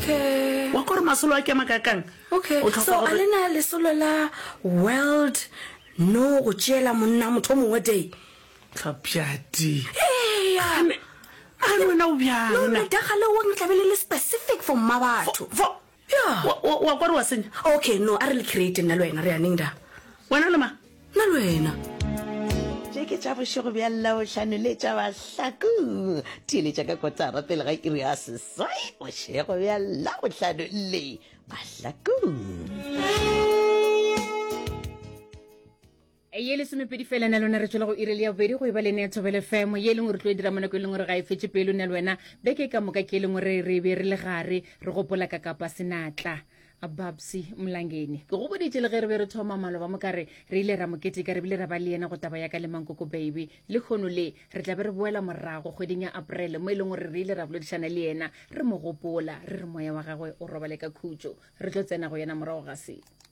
Okay. wa gore masolo a ke makakang Okay. So alena lesolo la world no go tšela monna motho mongwe day. tlhapjadi Hey ya. a wena o No, bjana dagale o ntlabele le specific for mabatho. Yeah. wa gore wa senya Okay, no, a re le create nna le wena re ya neng da. wena le ma Nna le wena. ke tša bošego bja labohlano le tša bahlaku theeletša ka kotara pele ga iri ya seswai bošego bja labohlano le bahlakong ye lesomepedi fela na lona re tswela go irele ya bobedi go e ba lene ya thobele fm ye lengwe re tlo dira monako e lengwe re ga e fetse pelo na le wena beke ka moka ke lengwe re be re le gare re gopola ka kapa senatla a babsi mlangeni ke go boditse le ge re be re thoma maloba mo kare re ile ra mokete ka re bile ra ba le yena go taba ya ka le mankoko baby le khono le re tla be re boela morago kgweding ya april mo e leng gore re ile ra boledišana le yena re mo gopola re re moya wa gagwe o robale ka khutšo re tlo tsena go yena morago ga se